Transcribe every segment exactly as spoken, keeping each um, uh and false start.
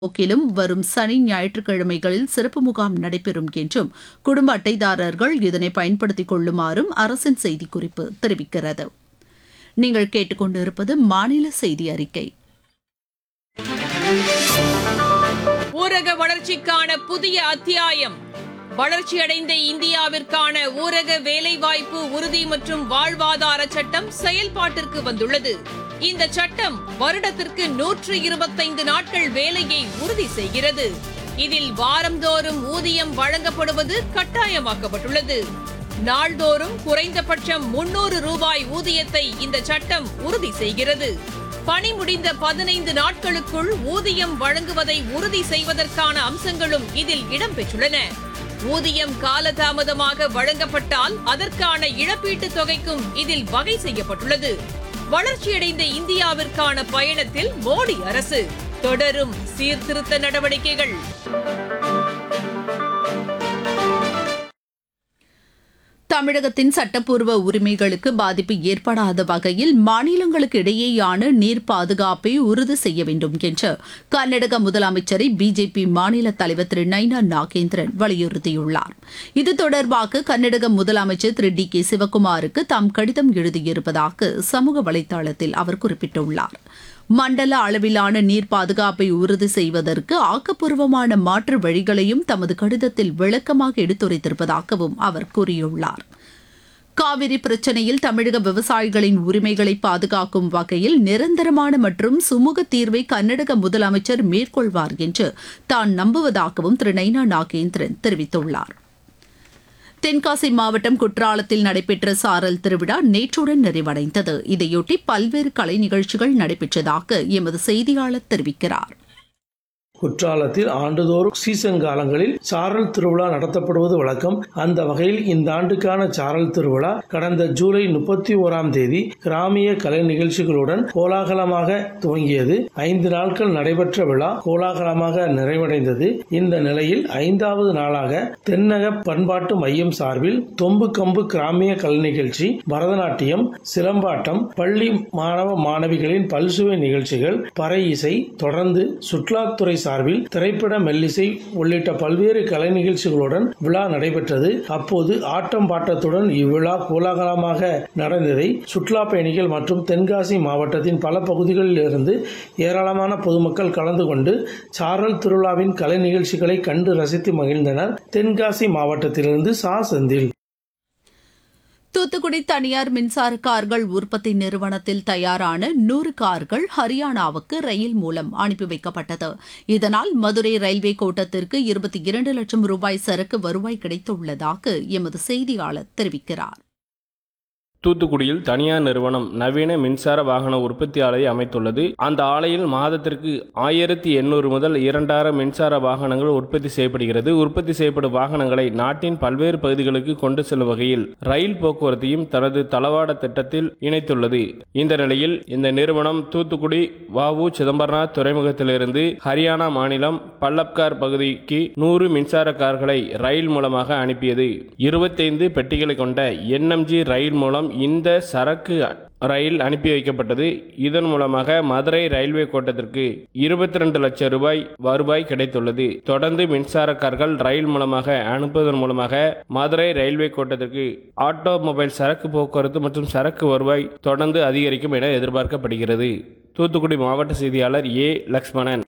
போக்கிலும் வரும் சனி ஞாயிற்றுக்கிழமைகளில் சிறப்பு முகாம் நடைபெறும் என்றும் குடும்ப அட்டைதாரர்கள் இதனை பயன்படுத்திக் கொள்ளுமாறும் அரசின் செய்திக்குறிப்பு தெரிவிக்கிறது. நீங்கள் கேட்டுக்கொண்டிருப்பது மாநில செய்தி அறிக்கை. ஊரக வளர்ச்சிக்கான புதிய அத்தியாயம். வளர்ச்சியடைந்த இந்தியாவிற்கான ஊரக வேலைவாய்ப்பு உறுதி மற்றும் வாழ்வாதார சட்டம் செயல்பாட்டிற்கு வந்துள்ளது. இந்த சட்டம் வருடத்திற்கு நூற்று இருபத்தைந்து நாட்கள் வேலையை உறுதி செய்கிறது. இதில் வாரந்தோறும் ஊதியம் வழங்கப்படுவது கட்டாயமாக்கப்பட்டுள்ளது. நாள்தோறும் குறைந்தபட்சம் முன்னூறு ரூபாய் ஊதியத்தை இந்த சட்டம் உறுதி செய்கிறது. பணி முடிந்த பதினைந்து நாட்களுக்குள் ஊதியம் வழங்குவதை உறுதி செய்வதற்கான அம்சங்களும் இதில் இடம்பெற்றுள்ளன. ஊதியம் காலதாமதமாக வழங்கப்பட்டால் அதற்கான இழப்பீட்டுத் தொகைக்கும் இதில் வகை செய்யப்பட்டுள்ளது. வளர்ச்சியடைந்த இந்தியாவிற்கான பயணத்தில் மோடி அரசு தொடரும் சீர்திருத்த நடவடிக்கைகள். தமிழகத்தின் சட்டப்பூர்வ உரிமைகளுக்கு பாதிப்பு ஏற்படாத வகையில் மாநிலங்களுக்கு இடையேயான நீர் பாதுகாப்பை உறுதி செய்ய வேண்டும் என்று கர்நாடக முதலமைச்சரை பிஜேபி மாநில தலைவர் திரு நைனா நாகேந்திரன் வலியுறுத்தியுள்ளார். இது தொடர்பாக கர்நாடக முதலமைச்சர் திரு டி கே சிவக்குமாருக்கு தாம் கடிதம் எழுதியிருப்பதாக சமூக வலைதளத்தில் அவர் குறிப்பிட்டுள்ளார். மண்டல அளவிலான நீர் பாதுகாப்பை உறுதி செய்வதற்கு ஆக்கப்பூர்வமான மாற்று வழிகளையும் தமது கடிதத்தில் விளக்கமாக எடுத்துரைத்திருப்பதாகவும் அவர் கூறியுள்ளார். காவிரி பிரச்சினையில் தமிழக விவசாயிகளின் உரிமைகளை பாதுகாக்கும் வகையில் நிரந்தரமான மற்றும் சுமூக தீர்வை கர்நாடக முதலமைச்சர் மேற்கொள்வார் என்று தான் நம்புவதாகவும் திரு நைனா நாகேந்திரன் தெரிவித்துள்ளார். தென்காசி மாவட்டம் குற்றாலத்தில் நடைபெற்ற சாரல் திருவிழா நேற்றுடன் நிறைவடைந்தது. இதையொட்டி பல்வேறு கலை நிகழ்ச்சிகள் நடைபெற்றதாக எமது செய்தியாளர் தெரிவிக்கிறார். குற்றாலத்தில் ஆண்டுதோறும் சீசன் காலங்களில் சாரல் திருவிழா நடத்தப்படுவது வழக்கம். அந்த வகையில் இந்த ஆண்டுக்கான சாரல் திருவிழா கடந்த ஜூலை முப்பத்தி ஓராம் தேதி கிராமிய கலை நிகழ்ச்சிகளுடன் கோலாகலமாக துவங்கியது. ஐந்து நாட்கள் நடைபெற்ற விழா கோலாகலமாக நிறைவடைந்தது. இந்த நிலையில் ஐந்தாவது நாளாக தென்னக பண்பாட்டு மையம் சார்பில் தொம்பு கம்பு கிராமிய கலை நிகழ்ச்சி, பரதநாட்டியம், சிலம்பாட்டம், பள்ளி மாணவ மாணவிகளின் பல்சுவை நிகழ்ச்சிகள், பறை இசை, தொடர்ந்து சுற்றுலாத்துறை சார்பில் திரைப்பட, மெல்லிசை உள்ளிட்ட பல்வேறு கலை நிகழ்ச்சிகளுடன் விழா நடைபெற்றது. அப்போது ஆட்டம் பாட்டத்துடன் இவ்விழா கோலாகலமாக நடந்ததை சுற்றுலா பயணிகள் மற்றும் தென்காசி மாவட்டத்தின் பல பகுதிகளில் இருந்து ஏராளமான பொதுமக்கள் கலந்து கொண்டு சாரல் திருவிழாவின் கலை நிகழ்ச்சிகளை கண்டு ரசித்து மகிழ்ந்தனர். தென்காசி மாவட்டத்திலிருந்து சா செந்தில். தூத்துக்குடி தனியார் மின்சார கார்கள் உற்பத்தி நிறுவனத்தில் தயாரான நூறு கார்கள் ஹரியானாவுக்கு ரயில் மூலம் அனுப்பி வைக்கப்பட்டது. இதனால் மதுரை ரயில்வே கோட்டத்திற்கு இருபத்தி இரண்டு லட்சம் ரூபாய் சரக்கு வருவாய் கிடைத்துள்ளதாக எமது செய்தியாளர் தெரிவிக்கிறார். தூத்துக்குடியில் தனியார் நிறுவனம் நவீன மின்சார வாகன உற்பத்தி ஆலையை அமைத்துள்ளது. அந்த ஆலையில் மாதத்திற்கு ஆயிரத்தி எண்ணூறு முதல் இரண்டாயிரம் மின்சார வாகனங்கள் உற்பத்தி செய்யப்படுகிறது. உற்பத்தி செய்யப்படும் வாகனங்களை நாட்டின் பல்வேறு பகுதிகளுக்கு கொண்டு செல்லும் வகையில் ரயில் போக்குவரத்தையும் தனது தளவாட திட்டத்தில் இணைத்துள்ளது. இந்த நிலையில் இந்த நிறுவனம் தூத்துக்குடி வ உ சிதம்பரனார் துறைமுகத்திலிருந்து ஹரியானா மாநிலம் பல்லப்கார் பகுதிக்கு நூறு மின்சார கார்களை ரயில் மூலமாக அனுப்பியது. இருபத்தைந்து பெட்டிகளை கொண்ட என் எம் ஜி ரயில் மூலம் இந்த சரக்கு ரயில் அனுப்பி வைக்கப்பட்டது. இதன் மூலமாக மதுரை ரயில்வே கோட்டத்திற்கு இருபத்தி இரண்டு லட்சம் ரூபாய் வருவாய் கிடைத்துள்ளது. தொடர்ந்து மின்சார கார்கள் ரயில் மூலமாக அனுப்புவதன் மூலமாக மதுரை ரயில்வே கோட்டத்திற்கு ஆட்டோமொபைல் சரக்கு போக்குவரத்து மற்றும் சரக்கு வருவாய் தொடர்ந்து அதிகரிக்கும் என எதிர்பார்க்கப்படுகிறது. தூத்துக்குடி மாவட்ட செய்தியாளர் ஏ லக்ஷ்மணன்.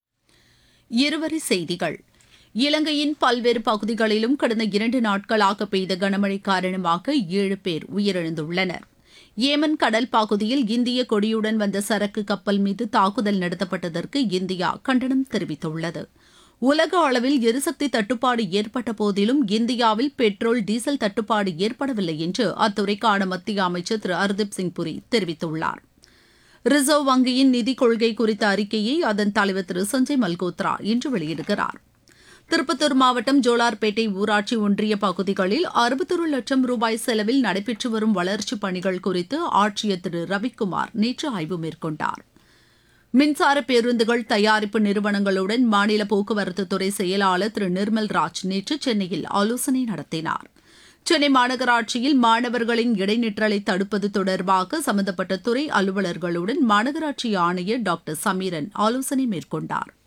இருவரி செய்திகள். இலங்கையின் பல்வேறு பகுதிகளிலும் கடந்த இரண்டு நாட்களாக பெய்த கனமழை காரணமாக ஏழு பேர் உயிரிழந்துள்ளனர். ஏமன் கடல் பகுதியில் இந்திய கொடியுடன் வந்த சரக்கு கப்பல் மீது தாக்குதல் நடத்தப்பட்டதற்கு இந்தியா கண்டனம் தெரிவித்துள்ளது. உலக அளவில் எரிசக்தி தட்டுப்பாடு ஏற்பட்ட போதிலும் இந்தியாவில் பெட்ரோல், டீசல் தட்டுப்பாடு ஏற்படவில்லை என்று அத்துறைக்கான மத்திய அமைச்சர் திரு ஹர்தீப் சிங் புரி தெரிவித்துள்ளார். ரிசர்வ் வங்கியின் நிதிக் கொள்கை குறித்த அறிக்கையை அதன் தலைவர் திரு சஞ்சய் மல்கோத்ரா இன்று வெளியிடுகிறார். திருப்பத்தூர் மாவட்டம் ஜோலார்பேட்டை ஊராட்சி ஒன்றிய பகுதிகளில் அறுபத்தொரு லட்சம் ரூபாய் செலவில் நடைபெற்று வரும் வளர்ச்சிப் பணிகள் குறித்து ஆட்சியர் திரு ரவிக்குமார் நேற்று ஆய்வு மேற்கொண்டார். மின்சார பேருந்துகள் தயாரிப்பு நிறுவனங்களுடன் மாநில போக்குவரத்துத்துறை செயலாளர் திரு நிர்மல் ராஜ் நேற்று சென்னையில் ஆலோசனை நடத்தினார். சென்னை மாநகராட்சியில் மாணவர்களின் இடைநிற்றலை தடுப்பது தொடர்பாக சம்பந்தப்பட்ட துறை அலுவலர்களுடன் மாநகராட்சி ஆணையர் டாக்டர் சமீரன் ஆலோசனை மேற்கொண்டார்.